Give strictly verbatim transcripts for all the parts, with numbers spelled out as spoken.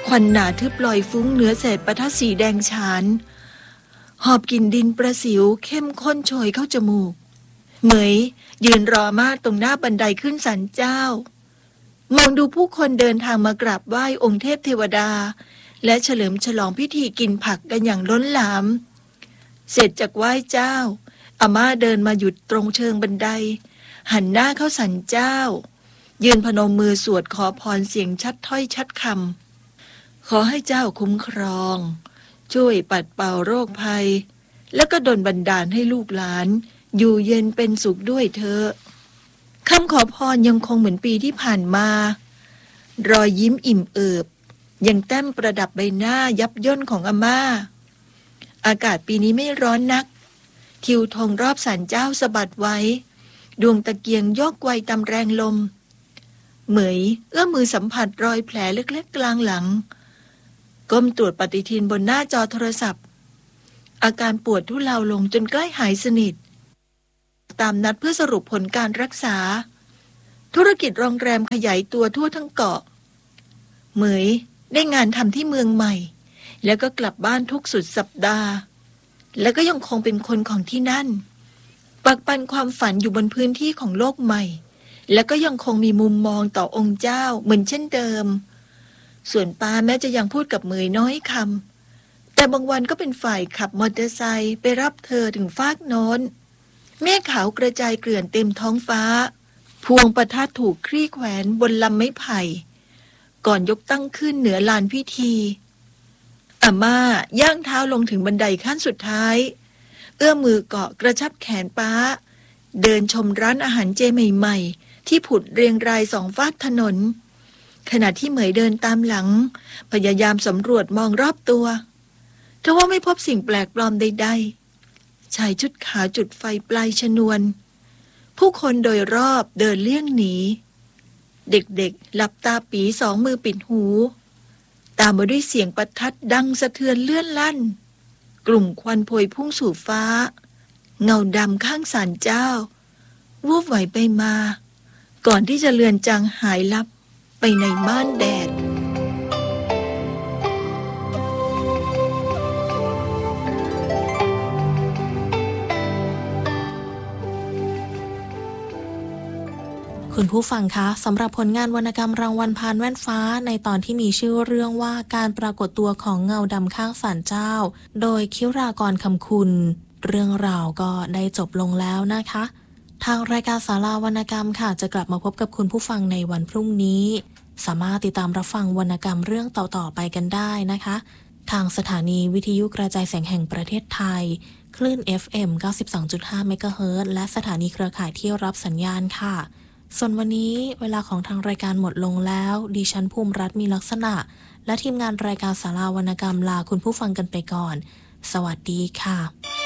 ควันหนาทึบลอยฟุ้งเหนือเศษประทัดสีแดงฉานหอบกลิ่นดินประสิวเข้มข้นโชยเข้าจมูกเหมยยืนรอมาตรงหน้าบันไดขึ้นศาลเจ้ามองดูผู้คนเดินทางมากราบไหว้องค์เทพเทวดาและเฉลิมฉลองพิธีกินผักกันอย่างล้นหลามเสร็จจากไหว้เจ้าอาม่าเดินมาหยุดตรงเชิงบันไดหันหน้าเข้าศาลเจ้ายืนพนมมือสวดขอพรเสียงชัดถ้อยชัดคำขอให้เจ้าคุ้มครองช่วยปัดเป่าโรคภัยแล้วก็ดลบันดาลให้ลูกหลานอยู่เย็นเป็นสุขด้วยเถอะคำขอพรยังคงเหมือนปีที่ผ่านมารอยยิ้มอิ่มเอิบยังแต้มประดับใบหน้ายับย่นของอาม่าอากาศปีนี้ไม่ร้อนนักทิวธงรอบศาลเจ้าสะบัดไว้ดวงตะเกียงโยกไวตามแรงลมเหมยเอื้อมมือสัมผัสรอยแผลเล็กๆกลางหลังก้มตรวจปฏิทินบนหน้าจอโทรศัพท์อาการปวดทุเลาลงจนใกล้หายสนิทตามนัดเพื่อสรุปผลการรักษาธุรกิจโรงแรมขยายตัวทั่วทั้งเกาะเหมยได้งานทำที่เมืองใหม่แล้วก็กลับบ้านทุกสุดสัปดาห์แล้วก็ยังคงเป็นคนของที่นั่นปักปันความฝันอยู่บนพื้นที่ของโลกใหม่แล้วก็ยังคงมีมุมมองต่อองค์เจ้าเหมือนเช่นเดิมส่วนป้าแม้จะยังพูดกับเหมยน้อยคำแต่บางวันก็เป็นฝ่ายขับมอเตอร์ไซค์ไปรับเธอถึงฟากโน้นเมฆขาวกระจายเกลื่อนเต็มท้องฟ้าพวงประทัดถูกคลี่แขวนบนลำไม้ไผ่ก่อนยกตั้งขึ้นเหนือลานพิธีอาม่าย่างเท้าลงถึงบันไดขั้นสุดท้ายเอื้อมมือเกาะกระชับแขนป้าเดินชมร้านอาหารเจใหม่ๆที่ผุดเรียงรายสองฟากถนนขณะที่เหมยเดินตามหลังพยายามสำรวจมองรอบตัวทว่าไม่พบสิ่งแปลกปลอมใดๆชายชุดขาวจุดไฟปลายชนวนผู้คนโดยรอบเดินเลี่ยงหนีเด็กๆหลับตาปีสองมือปิดหูตามมาด้วยเสียงประทัดดังสะเทือนเลื่อนลั่นกลุ่มควันพวยพุ่งสู่ฟ้าเงาดำข้างศาลเจ้าวูบไหวไปมาก่อนที่จะเลือนจางหายลับไปในม่านแดดคุณผู้ฟังคะสำหรับผลงานวรรณกรรมรางวัลพานแว่นฟ้าในตอนที่มีชื่อเรื่องว่าการปรากฏตัวของเงาดำข้างศาลเจ้าโดยคิรากรคำคุณเรื่องราวก็ได้จบลงแล้วนะคะทางรายการศาลาวรรณกรรมค่ะจะกลับมาพบกับคุณผู้ฟังในวันพรุ่งนี้สามารถติดตามรับฟังวรรณกรรมเรื่องต่อๆไปกันได้นะคะทางสถานีวิทยุกระจายเสียงแห่งประเทศไทยคลื่น เอฟ เอ็ม เก้าสิบสองจุดห้า เมกะเฮิรตซ์และสถานีเครือข่ายที่รับสัญญาณค่ะส่วนวันนี้เวลาของทางรายการหมดลงแล้วดิฉันภูมิรัตน์มีลักษณะและทีมงานรายการศาลาวรรณกรรมลาคุณผู้ฟังกันไปก่อนสวัสดีค่ะ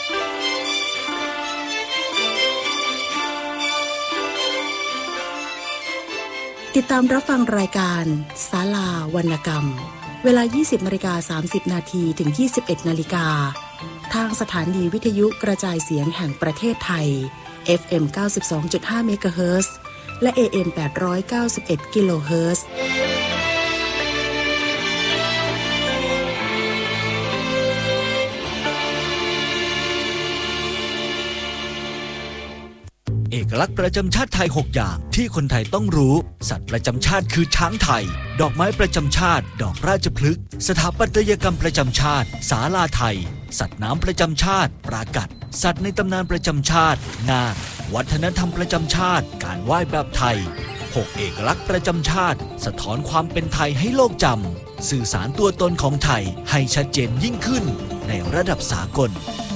ติดตามรับฟังรายการศาลาวรรณกรรมเวลา ยี่สิบนาฬิกาสามสิบนาที ถึง ยี่สิบเอ็ดนาฬิกาทางสถานีวิทยุกระจายเสียงแห่งประเทศไทย เอฟ เอ็ม เก้าสิบสองจุดห้า เมกะเฮิรตซ์และ เอ เอ็ม แปดร้อยเก้าสิบเอ็ด กิโลเฮิรตซ์เอกลักษณ์ประจำชาติไทยหกอย่างที่คนไทยต้องรู้สัตว์ประจำชาติคือช้างไทยดอกไม้ประจำชาติดอกราชพฤกษ์สถาปัตยกรรมประจำชาติศาลาไทยสัตว์น้ำประจำชาติปรากัดสัตว์ในตำนานประจำชาตินาควัฒนธรรมประจำชาติการไหว้แบบไทยหกเอกลักษณ์ประจำชาติสะท้อนความเป็นไทยให้โลกจำสื่อสารตัวตนของไทยให้ชัดเจนยิ่งขึ้นในระดับสากล